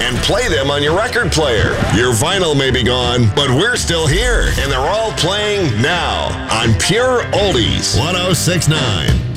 and play them on your record player. Your vinyl may be gone, but we're still here, and they're all playing now on Pure Oldies 1069.